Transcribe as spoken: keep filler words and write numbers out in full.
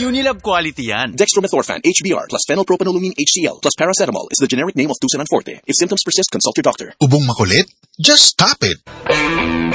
Unilab quality yan. Dextromethorphan, H B r, plus phenylpropanolamine H C l, plus paracetamol is the generic name of Tusinan Forte. If symptoms persist, consult your doctor. Ubong makulit? Just stop it.